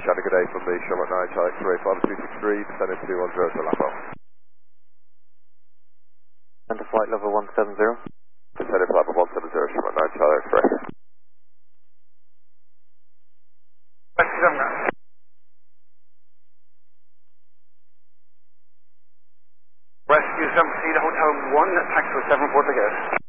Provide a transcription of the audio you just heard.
Shana, good day from the Charlotte 9, Charlie X-ray 5263, descending to 10 to Lapo. And to flight level 170. Descending to Lapo 170, Charlotte 9, Charlie X-ray. Rescue 7 Hotel 1, taxi 7 Portuguese.